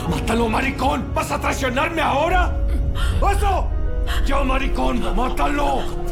¡Mátalo, maricón! ¿Vas a traicionarme ahora? ¡Eso! ¡Ya, maricón! ¡Mátalo!